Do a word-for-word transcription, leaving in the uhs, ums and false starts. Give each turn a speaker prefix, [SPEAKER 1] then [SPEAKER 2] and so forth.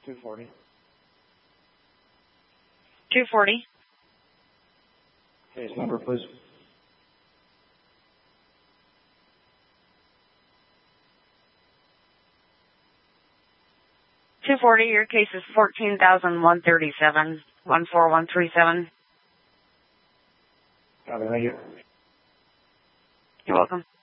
[SPEAKER 1] two forty.
[SPEAKER 2] two forty.
[SPEAKER 1] Case number, please.
[SPEAKER 2] two forty, your case is fourteen thousand one thirty-seven, one four one three seven.
[SPEAKER 1] Copy, thank you.
[SPEAKER 2] You're welcome.